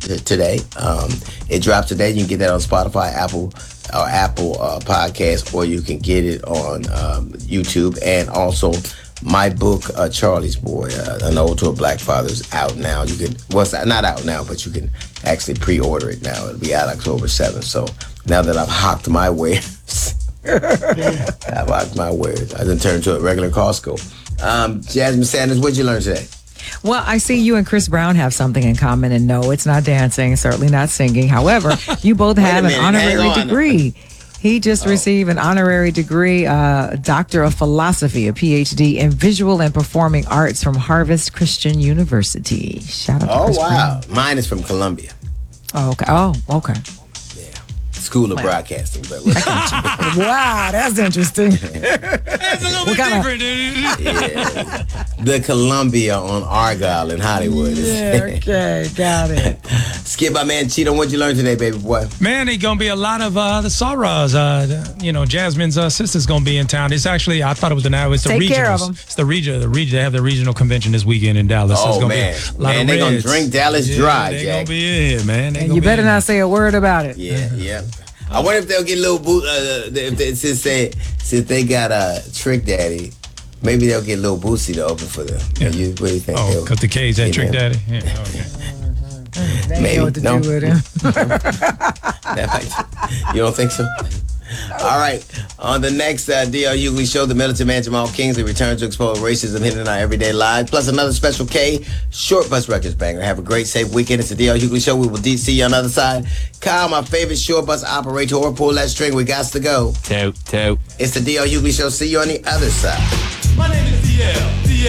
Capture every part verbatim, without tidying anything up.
t- today. Um, it dropped today. You can get that on Spotify, Apple, or Apple uh, Podcast, or you can get it on um, YouTube. And also, my book, uh, Charlie's Boy, uh, An Ode to a Black Father, is out now. You can, well, it's not out now, but you can actually pre-order it now. It'll be out October seventh. So now that I've hocked my wares, I've hocked my wares. I didn't turn to a regular Costco. Um, Jasmine Sanders, what'd you learn today? Well, I see you and Chris Brown have something in common, and no, it's not dancing, certainly not singing. However, you both have an honorary degree. He just oh. received an honorary degree, uh, Doctor of Philosophy, a P H D in Visual and Performing Arts from Harvest Christian University. Shout out to Oh, Chris wow. Brown. Mine is from Columbia. Oh, okay. Oh, okay. School of wow. Broadcasting. But wow, that's interesting. That's a little bit kinda, different, dude. Yeah. The Columbia on Argyle in Hollywood. Yeah, okay, got it. Skip, my man Cheeto, what'd you learn today, baby boy? Man, there's going to be a lot of uh, the Sorras. Uh, you know, Jasmine's uh, sister's going to be in town. It's actually, I thought it was the now. It's the Take regionals. care of them. It's the region. The region. They have the regional convention this weekend in Dallas. Oh, so it's gonna man. Be a lot man, of they're going to Reds. drink Dallas yeah, dry, They're Jack. going to be in, man. They And you better in. not say a word about it. Yeah, yeah. I wonder if they'll get a little boot, uh, if they, since they since they got a uh, Trick Daddy, maybe they'll get a little Boosie to open for them. Yeah. You, what do you think? Oh, because the K's had Trick them? Daddy. Yeah, okay. They Maybe. know what to No. do with him. That might- you don't think so? All right. On the next uh, D L Hughley show, the militant man Jamal Kingsley returns to expose racism hidden in our everyday lives. Plus another special K, Short Bus Records banger. Have a great, safe weekend. It's the D L Hughley show. We will de- see you on the other side. Kyle, my favorite short bus operator, pull that string. We got to go. Toot, toot. It's the D L Hughley show. See you on the other side. My name is D L. D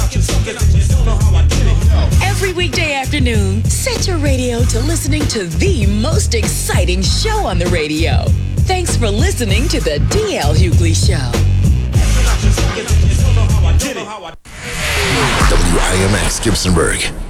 L. Every weekday afternoon, set your radio to listening to the most exciting show on the radio. Thanks for listening to the D L Hughley Show. W I M X Gibsonburg.